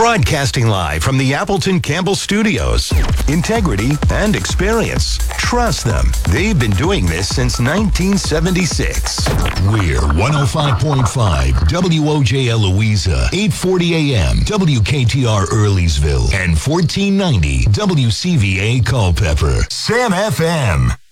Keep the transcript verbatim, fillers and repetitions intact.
Broadcasting live from the Appleton Campbell Studios. Integrity and experience. Trust them. They've been doing this since nineteen seventy-six. We're one oh five point five W O J L Louisa, eight forty A M W K T R Earlysville, and fourteen ninety W C V A Culpeper. Sam F M.